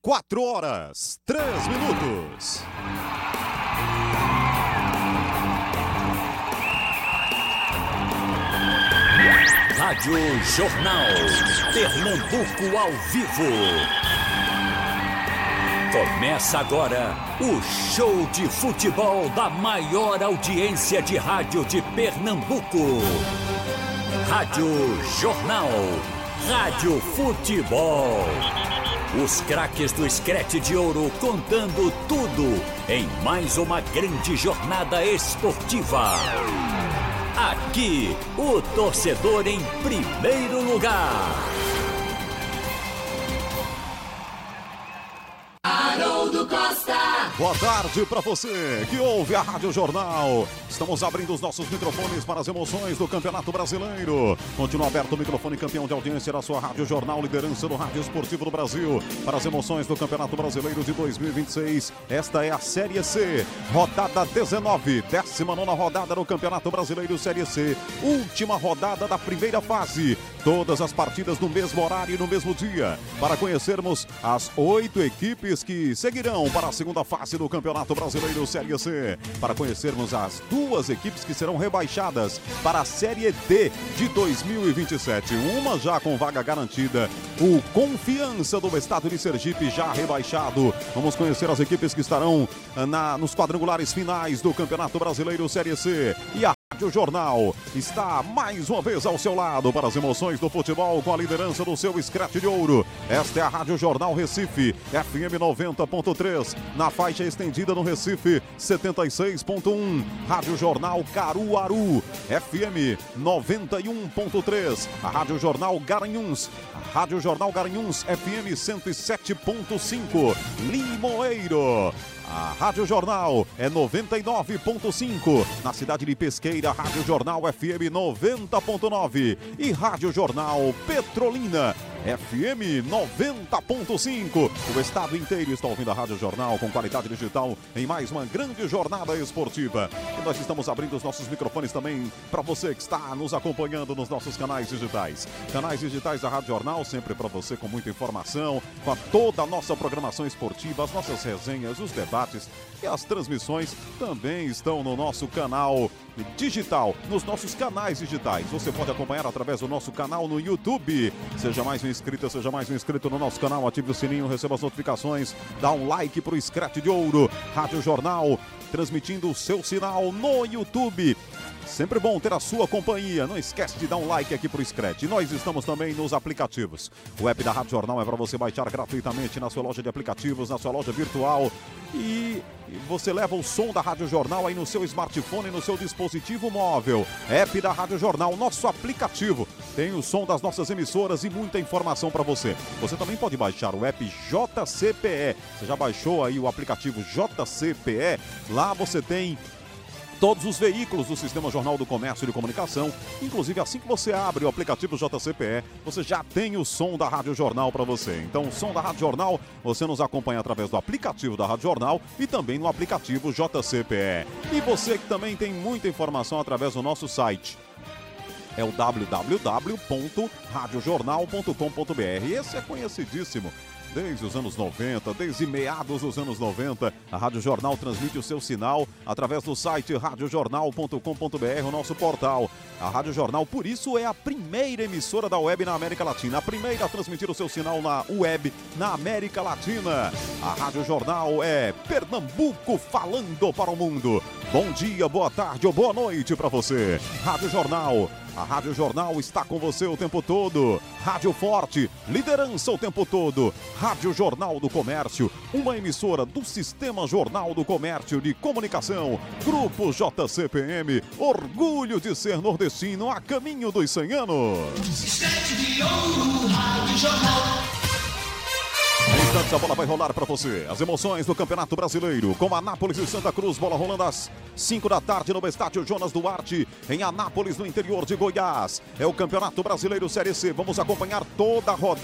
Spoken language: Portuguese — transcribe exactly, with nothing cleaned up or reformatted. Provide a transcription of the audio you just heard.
quatro horas, três minutos. Rádio Jornal, Pernambuco ao vivo. Começa agora o show de futebol da maior audiência de rádio de Pernambuco. Rádio Jornal, Rádio Futebol. Os craques do Scratch de Ouro contando tudo em mais uma grande jornada esportiva. Aqui, o torcedor em primeiro lugar. Haroldo Costa. Boa tarde para você que ouve a Rádio Jornal. Estamos abrindo os nossos microfones para as emoções do Campeonato Brasileiro. Continua aberto o microfone campeão de audiência da sua Rádio Jornal, liderança do rádio esportivo do Brasil. Para as emoções do Campeonato Brasileiro de dois mil e vinte e seis, esta é a Série C, rodada dezenove, décima nona rodada do Campeonato Brasileiro Série C. Última rodada da primeira fase. Todas as partidas no mesmo horário e no mesmo dia. Para conhecermos as oito equipes que seguirão para a segunda fase do Campeonato Brasileiro Série C. Para conhecermos as duas equipes que serão rebaixadas para a Série D de dois mil e vinte e sete. Uma já com vaga garantida, o Confiança do estado de Sergipe já rebaixado. Vamos conhecer as equipes que estarão na, nos quadrangulares finais do Campeonato Brasileiro Série C. E a Rádio Jornal está mais uma vez ao seu lado para as emoções do futebol com a liderança do seu Scratch de Ouro. Esta é a Rádio Jornal Recife, F M noventa ponto três, na faixa estendida no Recife, setenta e seis ponto um. Rádio Jornal Caruaru, F M noventa e um ponto três. A Rádio Jornal Garanhuns, a Rádio Jornal Garanhuns, F M cento e sete ponto cinco. Limoeiro. A Rádio Jornal é noventa e nove ponto cinco. Na cidade de Pesqueira, Rádio Jornal F M noventa ponto nove. E Rádio Jornal Petrolina, F M noventa ponto cinco. O estado inteiro está ouvindo a Rádio Jornal com qualidade digital em mais uma grande jornada esportiva. E nós estamos abrindo os nossos microfones também para você que está nos acompanhando nos nossos canais digitais. Canais digitais da Rádio Jornal, sempre para você com muita informação, com a toda a nossa programação esportiva, as nossas resenhas, os debates e as transmissões também estão no nosso canal digital, nos nossos canais digitais. Você pode acompanhar através do nosso canal no YouTube. Seja mais um inscrito, seja mais um inscrito no nosso canal, ative o sininho, receba as notificações, dá um like pro Scratch de Ouro. Rádio Jornal transmitindo o seu sinal no YouTube. Sempre bom ter a sua companhia. Não esquece de dar um like aqui pro Scratch. Nós estamos também nos aplicativos. O app da Rádio Jornal é para você baixar gratuitamente na sua loja de aplicativos, na sua loja virtual. E você leva o som da Rádio Jornal aí no seu smartphone, no seu dispositivo móvel. App da Rádio Jornal, nosso aplicativo. Tem o som das nossas emissoras e muita informação para você. Você também pode baixar o app J C P E. Você já baixou aí o aplicativo J C P E? Lá você tem todos os veículos do Sistema Jornal do Comércio e de Comunicação. Inclusive, assim que você abre o aplicativo J C P E, você já tem o som da Rádio Jornal para você. Então, o som da Rádio Jornal, você nos acompanha através do aplicativo da Rádio Jornal e também no aplicativo J C P E. E você que também tem muita informação através do nosso site. É o w w w ponto rádio jornal ponto com ponto b r. Esse é conhecidíssimo. Desde os anos noventa, desde meados dos anos noventa, a Rádio Jornal transmite o seu sinal através do site rádio jornal ponto com ponto b r, o nosso portal. A Rádio Jornal, por isso, é a primeira emissora da web na América Latina, a primeira a transmitir o seu sinal na web na América Latina. A Rádio Jornal é Pernambuco falando para o mundo. Bom dia, boa tarde ou boa noite para você. Rádio Jornal. A Rádio Jornal está com você o tempo todo. Rádio Forte, liderança o tempo todo. Rádio Jornal do Comércio, uma emissora do Sistema Jornal do Comércio de Comunicação. Grupo J C P M, orgulho de ser nordestino a caminho dos cem anos. Scratch de Ouro, Rádio Jornal. Em instantes a bola vai rolar para você. As emoções do Campeonato Brasileiro com Anápolis e Santa Cruz. Bola rolando às cinco da tarde no estádio Jonas Duarte, em Anápolis, no interior de Goiás. É o Campeonato Brasileiro Série C. Vamos acompanhar toda a rodada.